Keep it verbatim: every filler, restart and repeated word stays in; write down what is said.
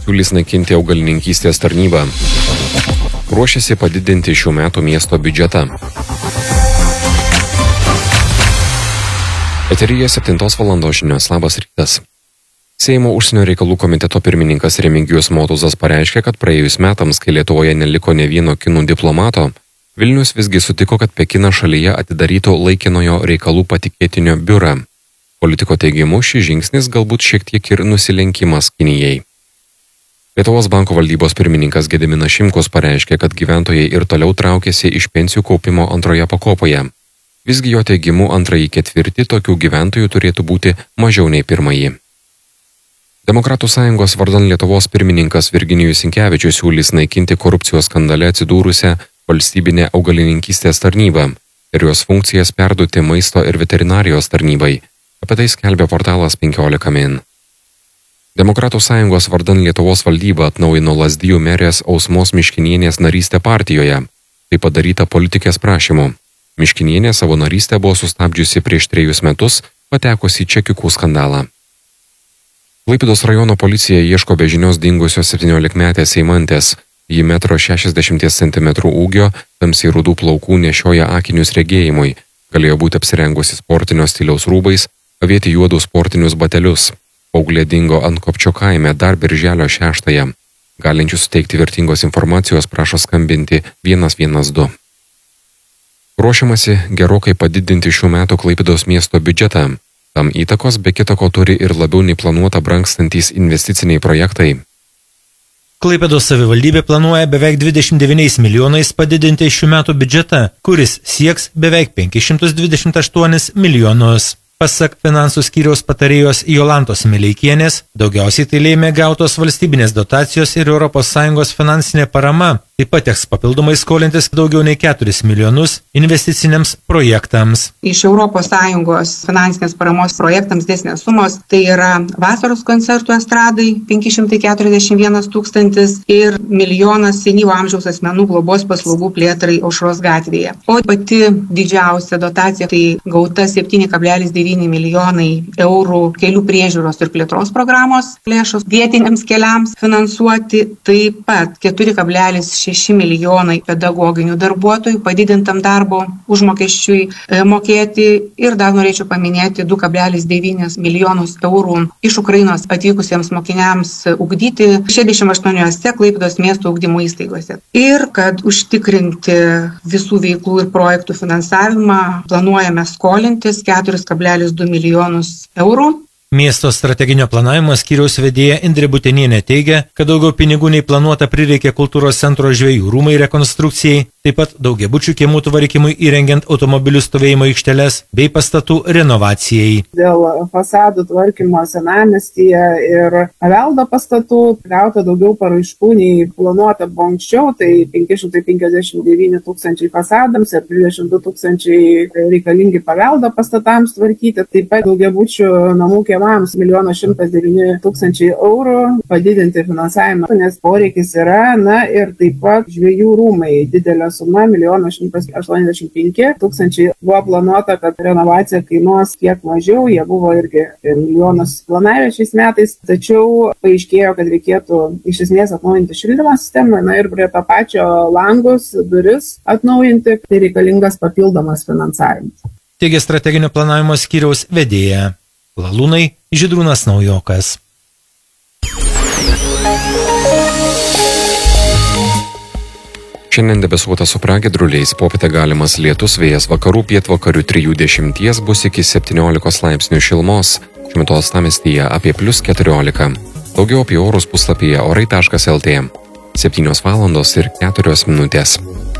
siūlys naikinti augalininkystės tarnybą. Ruošiasi padidinti šių metų miesto biudžetą. Eteryje septintos valandos žinios. Labas rytas. Seimo užsienio reikalų komiteto pirmininkas Remigijus Motuzas pareiškė, kad praėjus metams, kai Lietuvoje neliko ne vieno kinų diplomato, Vilnius visgi sutiko, kad Pekinas šalyje atidarytų laikinojo reikalų patikėtinio biurą. Politiko teigimu, šis žingsnis galbūt šiek tiek ir nusilenkimas Kinijai. Lietuvos banko valdybos pirmininkas Gediminas Šimkus pareiškė, kad gyventojai ir toliau traukėsi iš pensijų kaupimo antroje pakopoje. Visgi jo teigimu antrąjį ketvirtį tokių gyventojų turėtų būti mažiau nei pirmąjį. Demokratų sąjungos vardan Lietuvos pirmininkas Virginijus Sinkevičius siūlys naikinti korupcijos skandale atsidūrusią valstybinę augalininkystės tarnybą ir jos funkcijas perduoti maisto ir veterinarijos tarnybai. Apie tai skelbia portalas penkiolika min. Demokratų sąjungos vardan Lietuvos valdyba atnaujino Lazdijų merės Ausmos Miškinienės narystę partijoje. Tai padaryta politikės prašymu. Miškinienė savo narystę buvo sustabdžiusi prieš trejus metus, patekusi į čekiukų skandalą. Klaipėdos rajono policija ieško be žinios dingusios septyniolikmetės Eimantės. Ji metro šešiasdešimties centimetrų ūgio, tamsiai rudų plaukų, nešioja akinius regėjimui. Galėjo būti apsirengusi sportinio stiliaus rūbais, avėti juodus sportinius batelius. Paauglė dingo ant Kopčio kaime dar birželio šeštąją. Galinčių suteikti vertingos informacijos prašo skambinti vienas vienas du. Ruošiamasi gerokai padidinti šių metų Klaipėdos miesto biudžetą. Tam įtakos be kitako turi ir labiau nei planuota brangstantys investiciniai projektai. Klaipėdos savivaldybė planuoja beveik dvidešimt devyniais milijonais padidinti šių metų biudžetą, kuris sieks beveik penkis šimtus dvidešimt aštuonis milijonus. Pasak finansų skyriaus patarėjos Jolantos Mileikienės, daugiausiai tai lėmė gautos valstybinės dotacijos ir Europos Sąjungos finansinė parama. Taip pat teks papildomai skolintis daugiau nei keturis milijonus investiciniams projektams. Iš Europos Sąjungos finansinės paramos projektams didesnės sumos, tai yra vasaros koncertų estradai penki šimtai keturiasdešimt vienas tūkstantis ir milijonas senyvo amžiaus asmenų globos paslaugų plėtrai Aušros gatvėje. O pati didžiausia dotacija tai gauta septyni kablelis devyni milijonai eurų kelių priežiūros ir plėtros programos lėšos vietiniams keliams finansuoti, taip pat keturi kablelis šeši milijonai pedagoginių darbuotojų padidintam darbo užmokesčiui e, mokėti ir dar norėčiau paminėti du kablelis devyni milijonus eurų iš Ukrainos atvykusiems mokiniams ugdyti šešiasdešimt aštuoniose Klaipėdos miesto ugdymo įstaigose. Ir kad užtikrinti visų veiklų ir projektų finansavimą, planuojame skolintis keturis kablelis du milijonus eurų. Miesto strateginio planavimo skyriaus vedėja Indrė Butenienė teigia, kad daugiau pinigų nei planuota prireikė kultūros centro Žvejų rūmai rekonstrukcijai, taip pat daugiabučių kiemų tvarkymui įrengiant automobilių stovėjimo aikšteles bei pastatų renovacijai. Dėl fasadų tvarkymo senamiestyje ir paveldo pastatų gauta daugiau paraiškų nei planuota buvo anksčiau, tai penki šimtai penkiasdešimt devyni tūkstančiai fasadams ir dvidešimt du tūkstančiai reikalingi paveldo pastatams tvarkyti, taip pat daugiabučių namų kiemams milijonas šimtas devyni tūkstančiai eurų padidinti finansavimą, nes poreikis yra, na ir taip pat Žvejų rūmai didelė suma milijonas šimtas aštuoniasdešimt penki tūkstančiai. Buvo planuota, kad renovacija kainuos kiek mažiau, jie buvo irgi milijonas planavę šiais metais, tačiau paaiškėjo, kad reikėtų iš esmės atnaujinti šildymo sistemą, na ir prie to pačio langus, duris atnaujinti, tai reikalingas papildomas finansavimas. Teigia strateginio planavimo skyriaus vedėja. Lalūnai, Žydrūnas Naujokas. Šiandien debesuota su pragiedruliais, popietę galimas lietus, vėjas vakarų pietvakarių trijų dešimties bus iki septyniolikos laipsnių šilumos, šiuo metu uostamiestyje apie plius keturiolika. Daugiau apie orus puslapyje orai taškas lt. septynios valandos ir keturios minutės.